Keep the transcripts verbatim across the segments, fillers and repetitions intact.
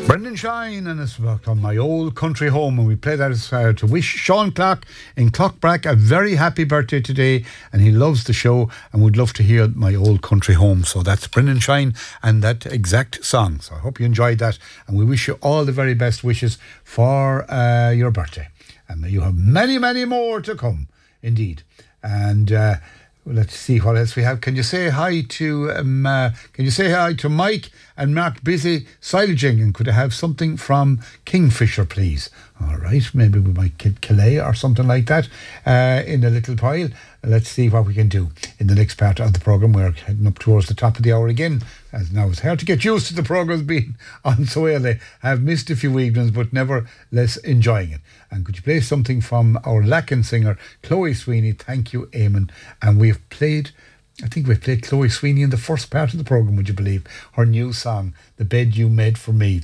Brendan Shine, and it's about on My Old Country Home, and we play that as uh, to wish Sean Clark in Clockbrack a very happy birthday today, and he loves the show and would love to hear My Old Country Home. So that's Brendan Shine and that exact song. So I hope you enjoyed that, and we wish you all the very best wishes for uh, your birthday, and may you have many many more to come indeed. And uh, let's see what else we have. Can you say hi to um, uh, Can you say hi to Mike and Mark Busy Silaging? And could I have something from Kingfisher, please? All right, maybe we might get Calais or something like that uh, in a little while. Let's see what we can do in the next part of the programme. We're heading up towards the top of the hour again. As now it's hard to get used to the programmes being on so early. I've missed a few evenings, but nevertheless enjoying it. And could you play something from our Lacken singer, Chloe Sweeney? Thank you, Eamon. And we've played, I think we played Chloe Sweeney in the first part of the programme, would you believe? Her new song, The Bed You Made For Me.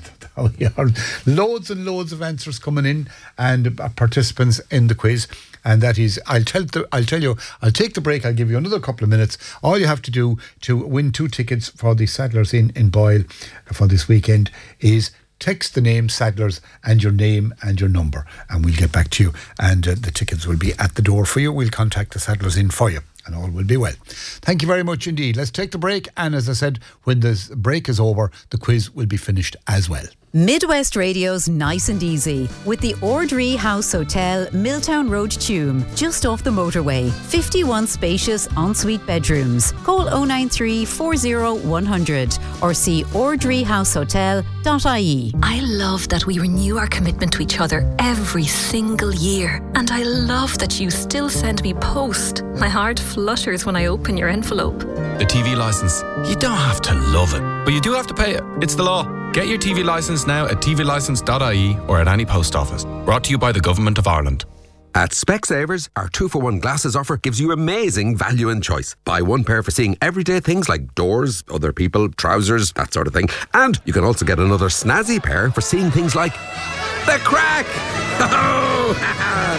Loads and loads of answers coming in and participants in the quiz. And that is, I'll tell the, I'll tell you, I'll take the break, I'll give you another couple of minutes. All you have to do to win two tickets for the Saddlers Inn in Boyle for this weekend is text the name Saddlers and your name and your number, and we'll get back to you, and uh, the tickets will be at the door for you. We'll contact the Saddlers Inn for you, and all will be well. Thank you very much indeed. Let's take the break, and as I said, when the break is over, the quiz will be finished as well. Midwest Radio's Nice and Easy with the Ordree House Hotel, Milltown Road, Tuam, just off the motorway. fifty-one spacious ensuite bedrooms. Call oh nine three, four oh, one hundred or see ordree house hotel dot I E. I love that we renew our commitment to each other every single year. And I love that you still send me post. My heart flutters when I open your envelope. The T V licence. You don't have to love it, but you do have to pay it. It's the law. Get your T V licence now at t v licence dot I E or at any post office. Brought to you by the Government of Ireland. At Specsavers, our two for one glasses offer gives you amazing value and choice. Buy one pair for seeing everyday things like doors, other people, trousers, that sort of thing. And you can also get another snazzy pair for seeing things like the crack.